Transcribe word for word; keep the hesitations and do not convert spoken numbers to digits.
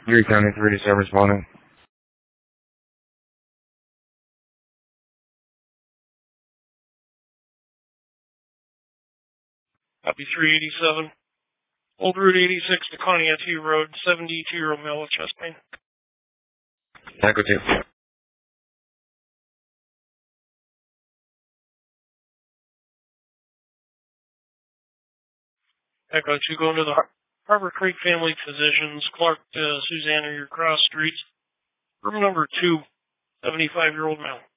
Erie County three to seven responding. Copy three eighty-seven. Old Route eighty-six to Conneaut Road, seventy-two-year-old male with chest pain. Echo two. Echo two, going to the Har- Harbor Creek Family Physicians, Clark to Suzanne, your cross streets. Room number two, seventy-five-year-old male.